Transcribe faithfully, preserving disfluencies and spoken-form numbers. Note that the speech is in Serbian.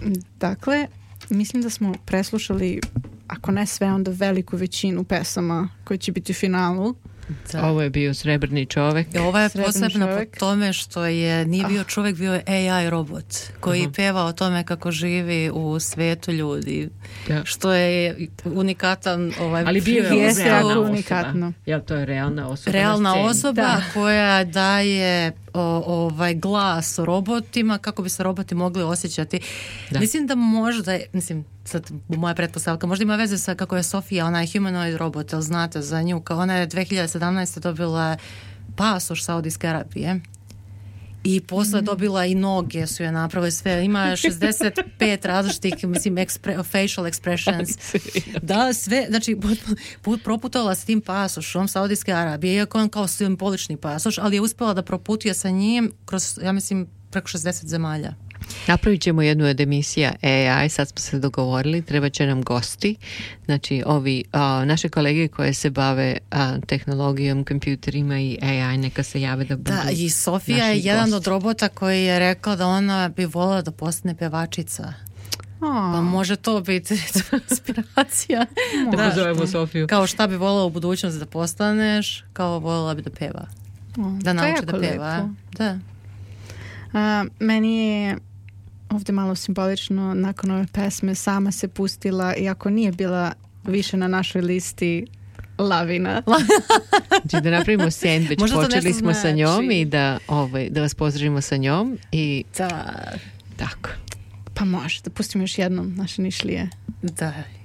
Dakle, mislim da smo preslušali, ako ne sve, onda veliku većinu pesama koje će biti u finalu. Da. Ovo je bio Srebrni čovek. I ovo je posebno po tome što je nije bio čovjek, bio je A I robot koji uh-huh. peva o tome kako živi u svetu ljudi. Ja. Što je unikatan ovaj, ali bio je realna unikatno. Osoba. Jel to je realna osoba? Realna osoba da. koja daje o, ovaj glas robotima kako bi se roboti mogli osjećati. Da. Mislim da možda, mislim sad moja pretpostavka, možda ima veze sa kako je Sofija, ona je humanoid robot, jel znate za nju, kao ona je dvije hiljade sedamnaeste dobila pasoš Saudijske Arabije i posle mm. dobila i noge su je napravili sve, ima šezdeset pet različitih, mislim, expre, facial expressions. Da, sve, znači, put, proputovala s tim pasošom Saudijske Arabije, iako on kao simbolični pasoš, ali je uspjela da proputuje sa njim kroz, ja mislim, preko šezdeset zemalja. Napravit ćemo jednu od emisija A I, sad smo se dogovorili, treba će nam gosti, znači ovi a, naše kolege koje se bave a, tehnologijom, kompjuterima i A I, neka se jave da budu. Da, i Sofija je jedan gosti. Od robota koji je rekla da ona bi voljela da postane pevačica. Oh. Pa može to biti inspiracija. Da, da pozovemo Sofiju. Kao šta bi voljela u budućnosti da postaneš, kao voljela bi da peva. Oh, da nauči da peva. Lepo. Da. A, meni je ovdje malo simbolično, nakon ove pesme sama se pustila, iako nije bila više na našoj listi, Lavina. Znači da napravimo sandvič, počeli smo znači. sa njom i da, ovaj, da vas pozdravimo sa njom i da. Tako. Pa može, da pustimo još jednom naše Nišlije. Da.